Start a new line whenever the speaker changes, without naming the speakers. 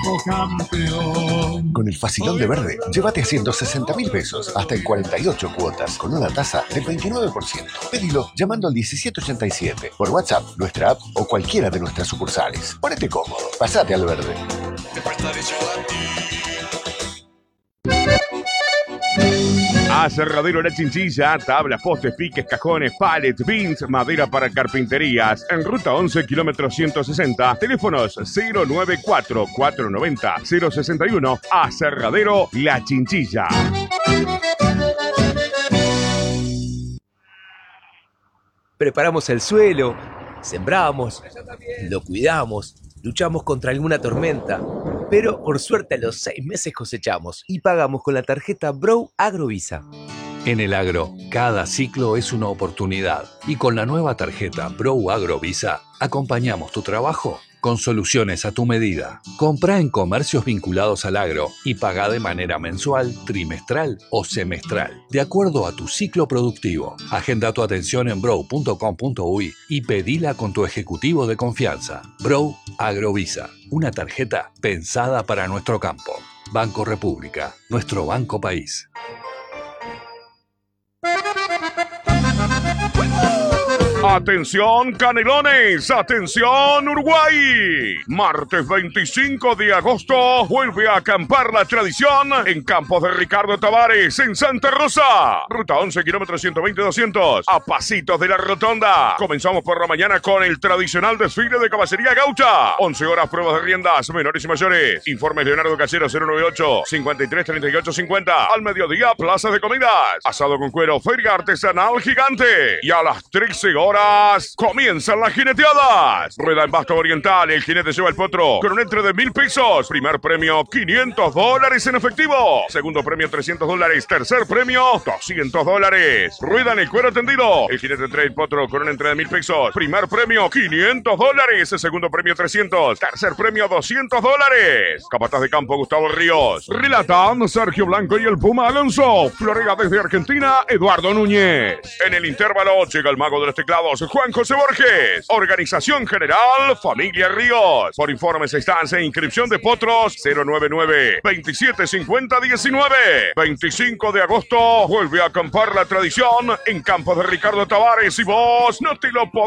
campeón.
Con el facilón de Verde, llévate a 160.000 pesos, hasta en 48 cuotas, con una tasa del 29%. Pedilo llamando al 1787, por WhatsApp, nuestra app o cualquiera de nuestras sucursales. Ponete cómodo, pasate al Verde.
Te prestaré yo a ti.
Aserradero La Chinchilla, tablas, postes, piques, cajones, pallets, bins, madera para carpinterías. En ruta 11, kilómetro 160. Teléfonos 094-490-061. Aserradero La Chinchilla.
Preparamos el suelo, sembramos, lo cuidamos, luchamos contra alguna tormenta. Pero por suerte a los 6 meses cosechamos y pagamos con la tarjeta Bro Agrovisa.
En el agro, cada ciclo es una oportunidad y con la nueva tarjeta Bro Agrovisa acompañamos tu trabajo con soluciones a tu medida. Comprá en comercios vinculados al agro y pagá de manera mensual, trimestral o semestral, de acuerdo a tu ciclo productivo. Agenda tu atención en bro.com.uy y pedila con tu ejecutivo de confianza. Bro Agrovisa, una tarjeta pensada para nuestro campo. Banco República, nuestro banco país.
Atención Canelones, atención Uruguay. Martes 25 de agosto vuelve a acampar la tradición en Campos de Ricardo Tavares en Santa Rosa. Ruta 11, kilómetros 120-200, a pasitos de la rotonda. Comenzamos por la mañana con el tradicional desfile de caballería gaucha. 11 horas pruebas de riendas, menores y mayores. Informes Leonardo Casero 098-533850. Al mediodía, plazas de comidas. Asado con cuero, feria artesanal gigante. Y a las 13 horas comienzan las jineteadas. Rueda en Basto Oriental, el jinete lleva el potro con un entre de 1.000 pesos. Primer premio, $500 en efectivo. Segundo premio, $300. Tercer premio, $200. Rueda en el cuero tendido. El jinete trae el potro con un entre de 1.000 pesos. Primer premio, $500. Segundo premio, $300. Tercer premio, $200. Capataz de campo, Gustavo Ríos. Relatan Sergio Blanco y el Puma Alonso. Florega desde Argentina, Eduardo Núñez. En el intervalo llega el mago de los teclados, Juan José Borges. Organización General Familia Ríos. Por informes, estancia e inscripción de potros 099-2750-19. 25 de agosto vuelve a acampar la tradición en Campos de Ricardo Tavares y vos no te lo podés